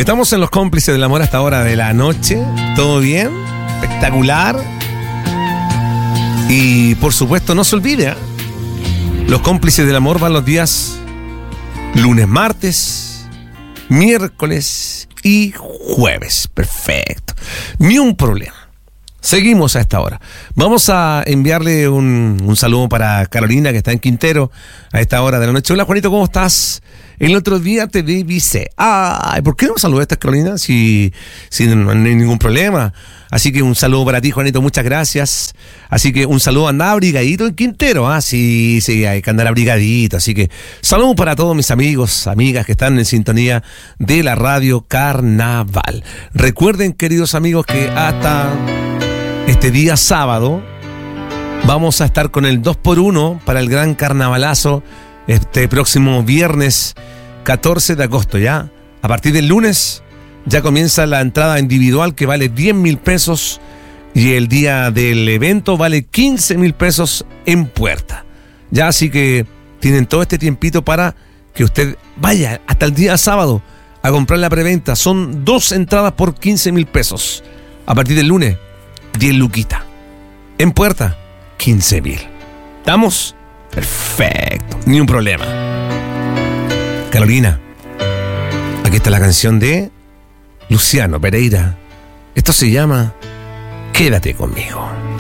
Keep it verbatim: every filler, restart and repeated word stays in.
Estamos en los cómplices del amor hasta hora de la noche. ¿Todo bien? Espectacular. Y por supuesto, no se olvide, ¿eh? Los cómplices del amor van los días lunes, martes, miércoles y jueves. Perfecto. Ni un problema. Seguimos a esta hora. Vamos a enviarle un, un saludo para Carolina, que está en Quintero a esta hora de la noche. Hola, Juanito, ¿cómo estás? El otro día te divisé. Ay, ¿por qué no me saludaste, Carolina? Si, si no, no hay ningún problema. Así que un saludo para ti, Juanito, muchas gracias. Así que un saludo, anda abrigadito en Quintero. Ah, sí, sí, hay que andar abrigadito. Así que saludo para todos mis amigos, amigas que están en sintonía de la Radio Carnaval. Recuerden, queridos amigos, que hasta este día sábado vamos a estar con el dos por uno para el gran carnavalazo este próximo viernes catorce de agosto. Ya a partir del lunes ya comienza la entrada individual, que vale diez mil pesos, y el día del evento vale quince mil pesos en puerta. Ya, así que tienen todo este tiempito para que usted vaya hasta el día sábado a comprar la preventa. Son dos entradas por quince mil pesos. A partir del lunes, diez luquita. En puerta, quince mil. ¿Estamos? Perfecto. Ni un problema. Carolina, aquí está la canción de Luciano Pereira. Esto se llama Quédate conmigo.